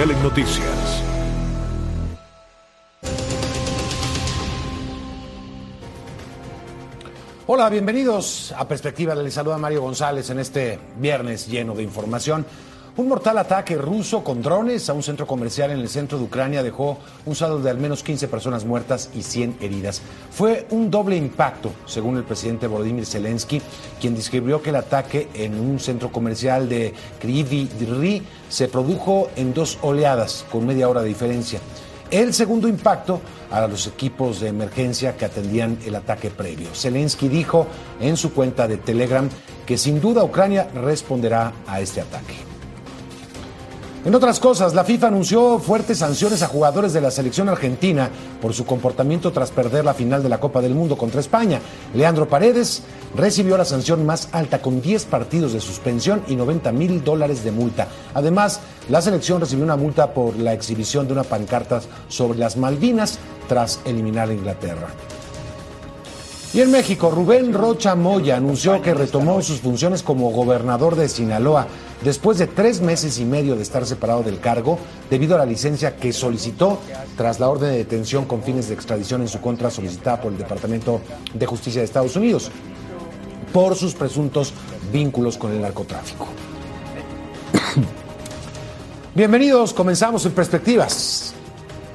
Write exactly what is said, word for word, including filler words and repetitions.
Tele Noticias. Hola, bienvenidos a Perspectiva. Les saluda Mario González en este viernes lleno de información. Un mortal ataque ruso con drones a un centro comercial en el centro de Ucrania dejó un saldo de al menos quince personas muertas y cien heridas. Fue un doble impacto, según el presidente Volodymyr Zelensky, quien describió que el ataque en un centro comercial de Kryvyi Rih se produjo en dos oleadas, con media hora de diferencia. El segundo impacto a los equipos de emergencia que atendían el ataque previo. Zelensky dijo en su cuenta de Telegram que sin duda Ucrania responderá a este ataque. En otras cosas, la FIFA anunció fuertes sanciones a jugadores de la selección argentina por su comportamiento tras perder la final de la Copa del Mundo contra España. Leandro Paredes recibió la sanción más alta con diez partidos de suspensión y noventa mil dólares de multa. Además, la selección recibió una multa por la exhibición de una pancarta sobre las Malvinas tras eliminar a Inglaterra. Y en México, Rubén Rocha Moya anunció que retomó sus funciones como gobernador de Sinaloa después de tres meses y medio de estar separado del cargo debido a la licencia que solicitó tras la orden de detención con fines de extradición en su contra solicitada por el Departamento de Justicia de Estados Unidos por sus presuntos vínculos con el narcotráfico. Bienvenidos, comenzamos en Perspectivas.